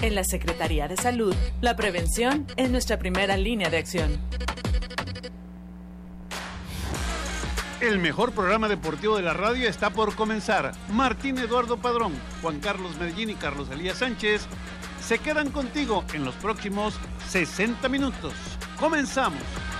En la Secretaría de Salud, la prevención es nuestra primera línea de acción. El mejor programa deportivo de la radio está por comenzar. Martín Eduardo Padrón, Juan Carlos Medellín y Carlos Elías Sánchez se quedan contigo en los próximos 60 minutos. ¡Comenzamos!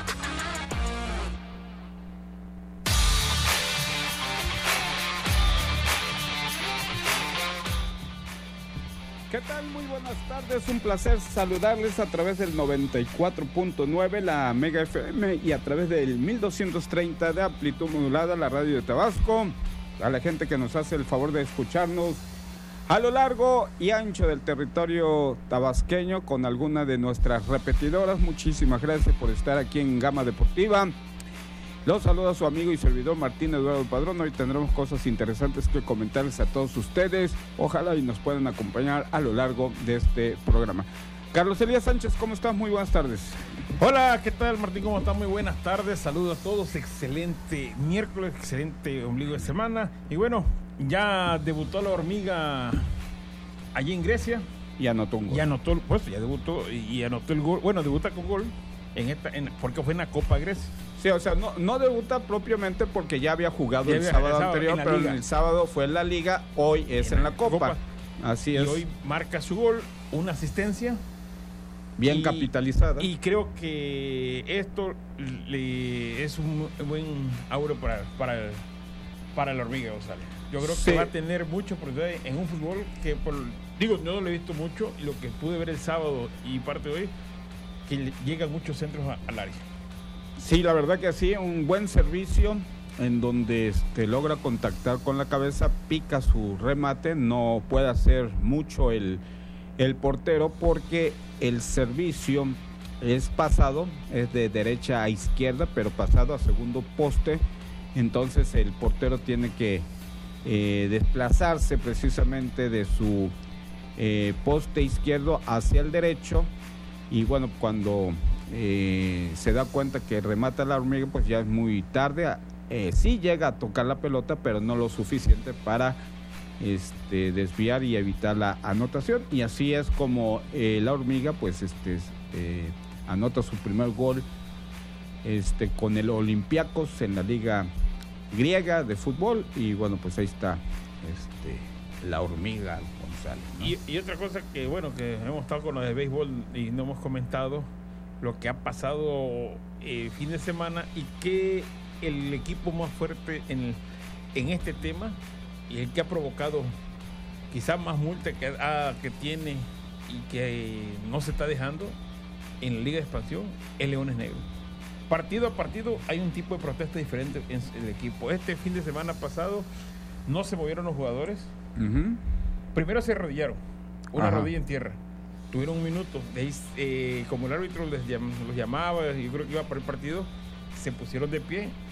¿Qué tal? Muy buenas tardes, un placer saludarles a través del 94.9, la Mega FM, y a través del 1230 de amplitud modulada, la radio de Tabasco. A la gente que nos hace el favor de escucharnos a lo largo y ancho del territorio tabasqueño con alguna de nuestras repetidoras. Muchísimas gracias por estar aquí en Gama Deportiva. Los saluda su amigo y servidor Martín Eduardo Padrón. Hoy tendremos cosas interesantes que comentarles a todos ustedes. Ojalá y nos puedan acompañar a lo largo de este programa. Carlos Elías Sánchez, ¿cómo estás? Muy buenas tardes. Hola, ¿qué tal, Martín? ¿Cómo estás? Muy buenas tardes. Saludos a todos. Excelente miércoles, excelente ombligo de semana. Y bueno, ya debutó la hormiga allí en Grecia. Y anotó un gol. Ya debutó y anotó el gol. Bueno, debuta con gol porque fue en la Copa Grecia. Sí, o sea, no debuta propiamente porque ya había jugado el sábado anterior, pero en el sábado fue en la Liga, hoy es en la Copa. Así es. Y hoy marca su gol, una asistencia. Bien capitalizada. Y creo que esto es un buen auro para la hormiga González. Yo creo que va a tener mucho oportunidad en un fútbol que, yo no lo he visto mucho, y lo que pude ver el sábado y parte de hoy, que llegan muchos centros al área. Sí, la verdad que sí, un buen servicio en donde logra contactar con la cabeza, pica su remate, no puede hacer mucho el portero porque el servicio es pasado, es de derecha a izquierda, pero pasado a segundo poste, entonces el portero tiene que desplazarse precisamente de su poste izquierdo hacia el derecho, y bueno, cuando se da cuenta que remata la hormiga, pues ya es muy tarde. Sí llega a tocar la pelota, pero no lo suficiente para desviar y evitar la anotación, y así es como la hormiga pues anota su primer gol con el Olympiacos en la liga griega de fútbol. Y bueno, pues ahí está la hormiga González, ¿no? Y otra cosa que hemos estado con lo de béisbol y no hemos comentado lo que ha pasado fin de semana, y que el equipo más fuerte en este tema y el que ha provocado quizás más multa que tiene y que no se está dejando en la Liga de Expansión es Leones Negros. Partido a partido hay un tipo de protesta diferente en el equipo. Este fin de semana pasado no se movieron los jugadores. Uh-huh. Primero se arrodillaron, una rodilla en tierra. Tuvieron un minuto, de ahí, como el árbitro los llamaba, y yo creo que iba para el partido, se pusieron de pie